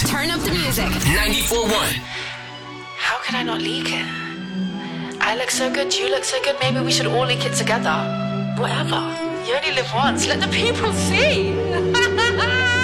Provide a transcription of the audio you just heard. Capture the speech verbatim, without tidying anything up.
Turn up the music. ninety-four point one. How could I not leak it? I look so good, you look so good, maybe we should all leak it together. Whatever. You only live once. Let the people see.